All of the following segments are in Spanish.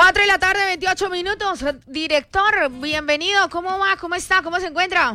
4 de la tarde, 28 minutos. Director, bienvenido. ¿Cómo va? ¿Cómo está? ¿Cómo se encuentra?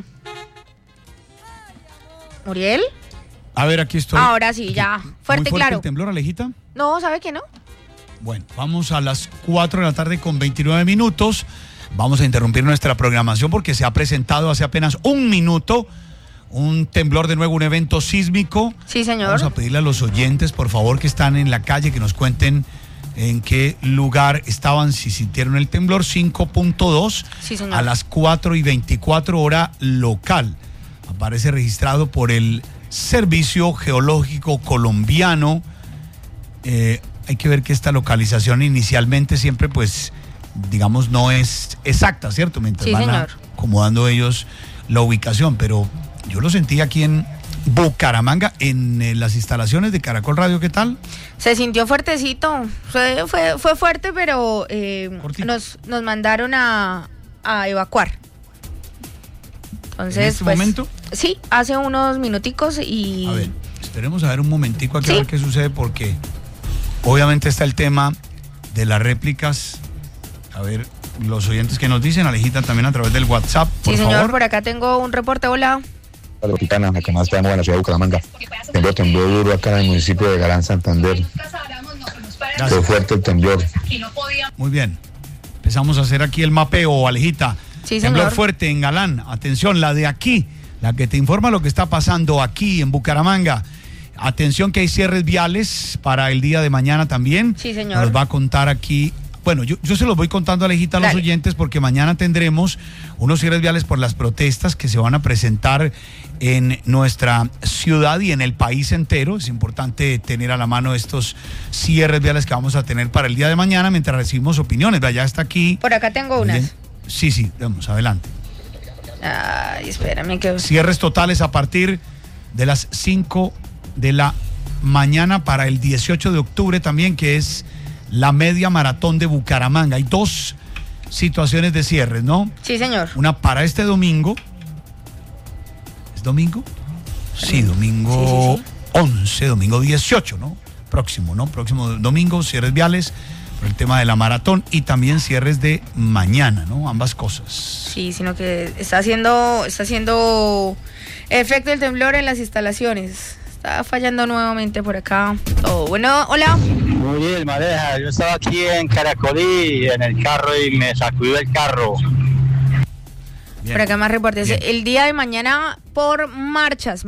¿Muriel? A ver, aquí estoy. Ahora sí, ya. Fuerte, claro. ¿El temblor, Alejita? No, ¿sabe que no? Bueno, vamos a las 4 de la tarde con 29 minutos. Vamos a interrumpir nuestra programación porque se ha presentado hace apenas un minuto un temblor de nuevo, un evento sísmico. Sí, señor. Vamos a pedirle a los oyentes, por favor, que están en la calle, que nos cuenten en qué lugar estaban, si sintieron el temblor. 5.2 sí, señor. A las 4:24 hora local. Aparece registrado por el Servicio Geológico Colombiano. Hay que ver que esta localización inicialmente siempre, pues, digamos, no es exacta, ¿cierto? Mientras sí, van señor. acomodando ellos la ubicación, pero yo lo sentí aquí en Bucaramanga, en las instalaciones de Caracol Radio. ¿Qué tal? Se sintió fuertecito, fue fuerte, pero nos mandaron a evacuar. Entonces, ¿en este momento? Sí, hace unos minuticos y... A ver, esperemos a ver un momentico aquí, ¿sí? A ver qué sucede, porque obviamente está el tema de las réplicas. A ver, los oyentes que nos dicen, Alejita, también a través del WhatsApp, por sí, señor, favor. Por acá tengo un reporte. Hola. Hola, Quitana, acá más estamos en la ciudad de Bucaramanga. Temblor duro acá en el municipio de Galán, Santander. Fue fuerte el temblor. Muy bien. Empezamos a hacer aquí el mapeo, Alejita. Sí, temblor señor. fuerte en Galán. Atención, la de aquí, la que te informa lo que está pasando aquí en Bucaramanga. Atención que hay cierres viales para el día de mañana también. Sí, señor. Nos va a contar aquí. Bueno, yo se los voy contando, Alejita, a los oyentes, porque mañana tendremos unos cierres viales por las protestas que se van a presentar en nuestra ciudad y en el país entero. Es importante tener a la mano estos cierres viales que vamos a tener para el día de mañana mientras recibimos opiniones. Ya está aquí. Por acá tengo unas. Sí, vamos, adelante. Ay, espérame que... Cierres totales a partir de las 5 de la mañana para el 18 de octubre también, que es la media maratón de Bucaramanga. Hay dos situaciones de cierres, ¿no? Sí, señor. Una para este domingo. ¿Es domingo? Sí, domingo sí. 11, domingo 18, ¿no? Próximo domingo, cierres viales por el tema de la maratón y también cierres de mañana, ¿no? Ambas cosas. Sí, sino que está haciendo efecto el temblor en las instalaciones. Está fallando nuevamente por acá. Oh, bueno, hola. Muy bien, Mareja. Yo estaba aquí en Caracolí, en el carro, y me sacudió el carro. Bien. Por acá más reportes. Bien. El día de mañana por marchas.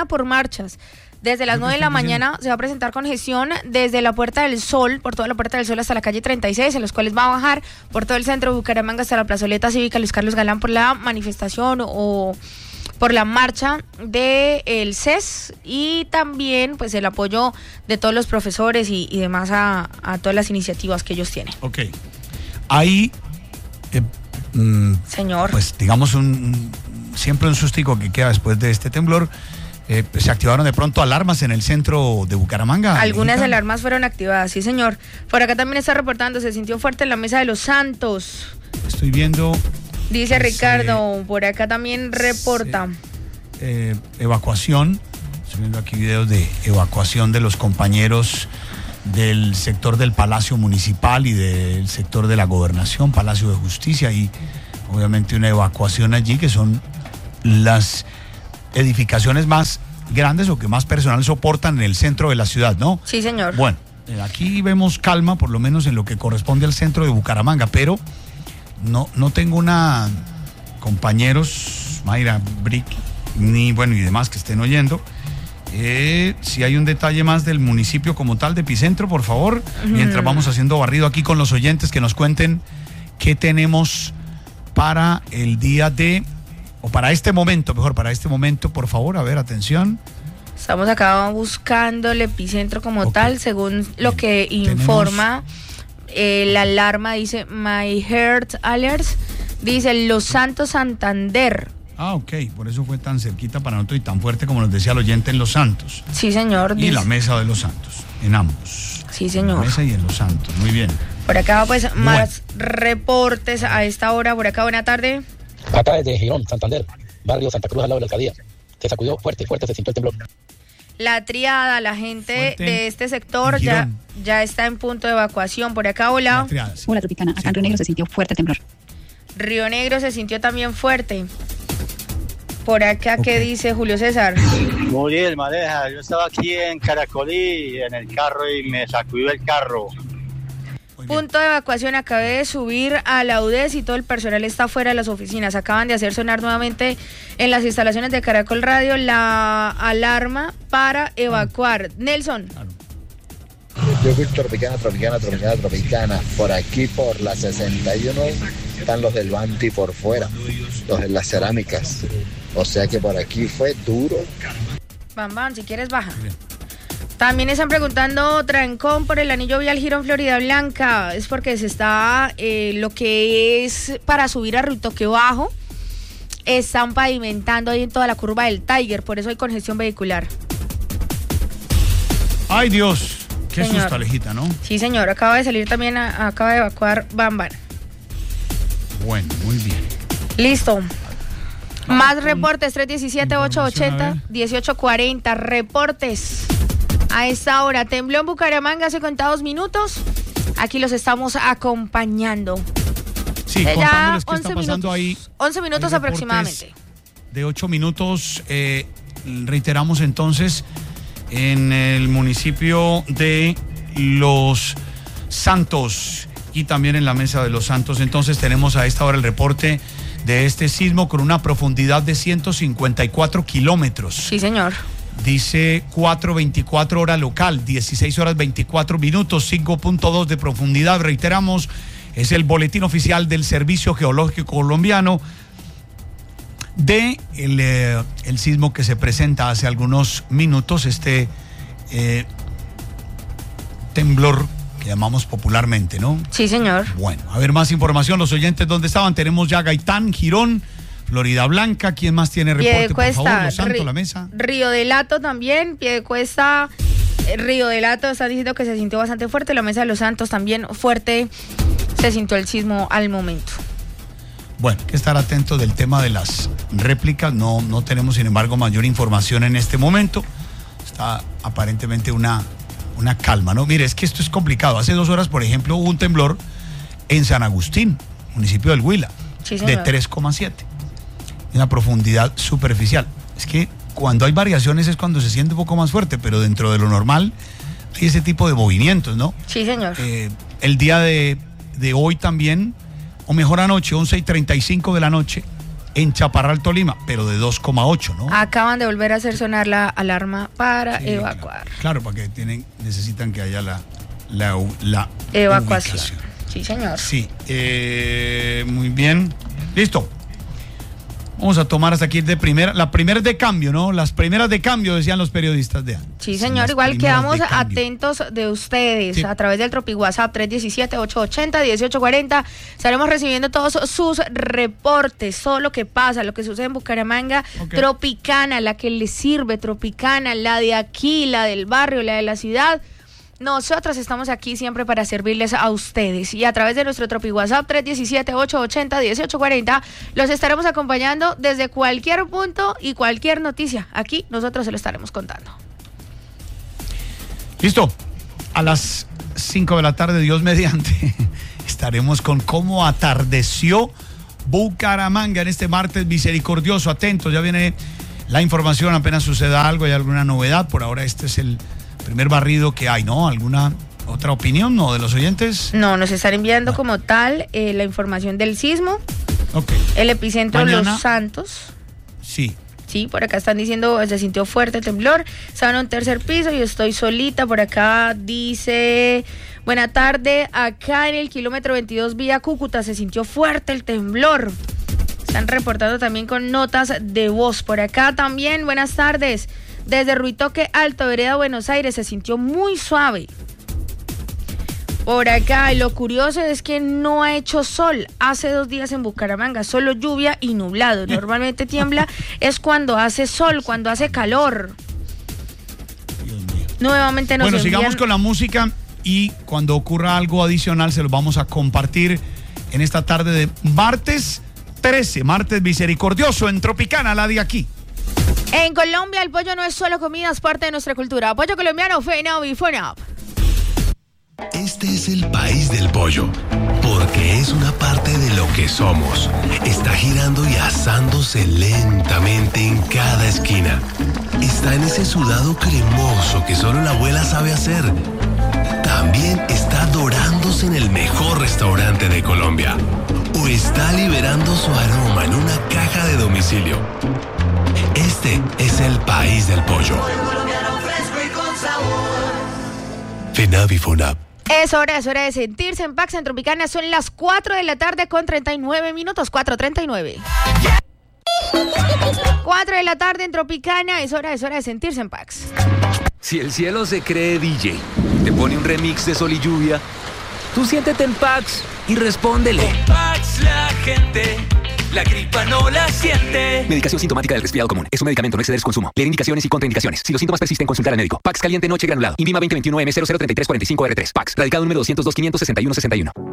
Desde las 9 de la mañana se va a presentar congestión desde la Puerta del Sol, por toda la Puerta del Sol hasta la calle 36, en los cuales va a bajar por todo el centro de Bucaramanga hasta la plazoleta cívica Luis Carlos Galán por la manifestación o por la marcha del CES y también pues el apoyo de todos los profesores y demás a todas las iniciativas que ellos tienen. Ok. Hay, señor, pues digamos siempre un sustico que queda después de este temblor. Se activaron de pronto alarmas en el centro de Bucaramanga. Algunas Alejita. alarmas fueron activadas, sí, señor. Por acá también está reportando, se sintió fuerte en la Mesa de los Santos. Estoy viendo. Dice Ricardo, por acá también reporta. Evacuación. Estoy viendo aquí videos de evacuación de los compañeros del sector del Palacio Municipal y del sector de la Gobernación, Palacio de Justicia, y obviamente una evacuación allí, que son las edificaciones más grandes o que más personal soportan en el centro de la ciudad, ¿no? Sí, señor. Bueno, aquí vemos calma, por lo menos en lo que corresponde al centro de Bucaramanga, pero no tengo compañeros, Mayra, Brick, y demás que estén oyendo. Si hay un detalle más del municipio como tal, de Epicentro, por favor, mientras vamos haciendo barrido aquí con los oyentes, que nos cuenten qué tenemos para el día de... O para este momento, por favor, a ver, atención. Estamos acá buscando el epicentro como tal, según lo que informa la alarma, dice My Heart Alerts, dice Los Santos, Santander. Ah, ok, por eso fue tan cerquita para nosotros y tan fuerte como nos decía el oyente en Los Santos. Sí, señor. Y la Mesa de Los Santos, en ambos. Sí, señor. En la Mesa y en Los Santos, muy bien. Por acá, pues, más reportes a esta hora. Por acá, buena tarde. Acá desde Girón, Santander, barrio Santa Cruz al lado de la alcaldía. Se sacudió fuerte, se sintió el temblor. La triada, la gente fuerte de este sector ya ya está en punto de evacuación. Por acá, hola. Hola, Tropicana. Acá en Río Negro se sintió fuerte el temblor. Río Negro se sintió también fuerte. Por acá, ¿qué dice Julio César? Muy bien, Maleja. Yo estaba aquí en Caracolí, en el carro, y me sacudió el carro. Punto de evacuación, acabé de subir a la UDES y todo el personal está fuera de las oficinas. Acaban de hacer sonar nuevamente en las instalaciones de Caracol Radio la alarma para evacuar. Nelson. Yo fui tropicana. Por aquí, por la 61, están los del Banti por fuera, los de las cerámicas. O sea que por aquí fue duro. Bam, si quieres baja. También están preguntando trancón por el anillo vial Girón Florida Blanca. Es porque se está lo que es para subir a Ruitoque Bajo. Están pavimentando ahí en toda la curva del Tiger. Por eso hay congestión vehicular. Ay, Dios. Qué Señor. susto, Alejita, ¿no? Sí, señor. Acaba de salir también, acaba de evacuar Bamban. Bueno, muy bien. Listo. Más reportes, 317-880-1840. Reportes. A esta hora, tembló en Bucaramanga hace contados minutos. Aquí los estamos acompañando. Sí, contándoles qué está pasando ahí. 11 minutos aproximadamente. De 8 minutos, reiteramos entonces, en el municipio de Los Santos y también en la Mesa de Los Santos. Entonces tenemos a esta hora el reporte de este sismo con una profundidad de 154 kilómetros. Sí, señor. Dice 4:24 hora local, 16 horas 24 minutos, 5.2 de profundidad. Reiteramos, es el boletín oficial del Servicio Geológico Colombiano de el sismo que se presenta hace algunos minutos, temblor que llamamos popularmente, ¿no? Sí, señor. Bueno, a ver más información, los oyentes, ¿dónde estaban? Tenemos ya Gaitán, Girón, Florida Blanca. ¿Quién más tiene reporte, por favor? Los Santos, la mesa. Río del Hato también, Piedecuesta, Río del Hato está diciendo que se sintió bastante fuerte. La Mesa de Los Santos también fuerte, se sintió el sismo al momento. Bueno, hay que estar atento del tema de las réplicas. No tenemos, sin embargo, mayor información en este momento. Está aparentemente una calma, ¿no? Mire, es que esto es complicado. Hace 2 horas, por ejemplo, hubo un temblor en San Agustín, municipio del Huila, sí, de 3,7. Una profundidad superficial. Es que cuando hay variaciones es cuando se siente un poco más fuerte, pero dentro de lo normal hay ese tipo de movimientos, ¿no? Sí, señor. El día de hoy también, o mejor anoche, 11:35 de la noche, en Chaparral, Tolima, pero de 2,8, ¿no? Acaban de volver a hacer sonar la alarma para evacuar. Claro, porque necesitan que haya la evacuación. ubicación. Sí, señor. Sí, muy bien. Listo. Vamos a tomar hasta aquí la primera de cambio, ¿no? Las primeras de cambio, decían los periodistas de antes. Sí, señor, igual quedamos atentos de ustedes, sí, a través del Tropi WhatsApp 317-880-1840. Estaremos recibiendo todos sus reportes, todo lo que pasa, lo que sucede en Bucaramanga. Okay. Tropicana, la que les sirve, Tropicana, la de aquí, la del barrio, la de la ciudad. Nosotros estamos aquí siempre para servirles a ustedes y a través de nuestro Tropi WhatsApp 317-880-1840 los estaremos acompañando desde cualquier punto y cualquier noticia. Aquí nosotros se lo estaremos contando. Listo. A las 5 de la tarde, Dios mediante, estaremos con cómo atardeció Bucaramanga en este martes misericordioso. Atentos, ya viene la información, apenas suceda algo, hay alguna novedad. Por ahora este es el primer barrido que hay, ¿no? ¿Alguna otra opinión, no, de los oyentes? No, nos están enviando como tal la información del sismo. Ok. El epicentro de Los Santos. Sí. Sí, por acá están diciendo, se sintió fuerte el temblor. Estaban en un 3er piso y estoy solita. Por acá dice, buena tarde, acá en el kilómetro 22 vía Cúcuta se sintió fuerte el temblor. Están reportando también con notas de voz. Por acá también, buenas tardes. Desde Ruitoque Alto, vereda Buenos Aires, se sintió muy suave. Por acá, lo curioso es que no ha hecho sol. Hace 2 días en Bucaramanga, solo lluvia y nublado. Normalmente tiembla es cuando hace sol, cuando hace calor. Dios mío. Nuevamente nos Bueno, envían... sigamos con la música y cuando ocurra algo adicional se los vamos a compartir en esta tarde de martes 13, martes misericordioso en Tropicana, la de aquí. En Colombia el pollo no es solo comida, es parte de nuestra cultura. Pollo colombiano, FENAV y FONAV. Este es el país del pollo, porque es una parte de lo que somos. Está girando y asándose lentamente en cada esquina. Está en ese sudado cremoso que solo la abuela sabe hacer. También está dorándose en el mejor restaurante de Colombia. O está liberando su aroma en una caja de domicilio. Este es el país del pollo. FENAVI FONAP. Es hora de sentirse en Pax en Tropicana. Son las 4 de la tarde con 39 minutos. 4:39. 4 de la tarde en Tropicana. Es hora de sentirse en Pax. Si el cielo se cree DJ, te pone un remix de Sol y Lluvia, tú siéntete en Pax y respóndele. Con Pax la gente, la gripa no la siente. Medicación sintomática del resfriado común. Es un medicamento, no exceder su consumo. Leer indicaciones y contraindicaciones. Si los síntomas persisten, consultar al médico. Pax caliente noche granulado. INVIMA 2021 M003345R3. Pax. Radicado número 202 561 61.